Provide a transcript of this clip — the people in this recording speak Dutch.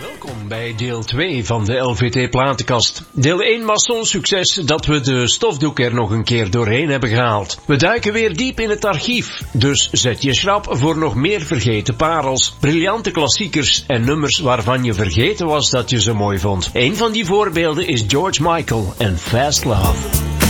Welkom bij deel 2 van de LVT Platenkast. Deel 1 was zo'n succes dat we de stofdoek er nog een keer doorheen hebben gehaald. We duiken weer diep in het archief, dus zet je schrap voor nog meer vergeten parels, briljante klassiekers en nummers waarvan je vergeten was dat je ze mooi vond. Een van die voorbeelden is George Michael en Fast Love.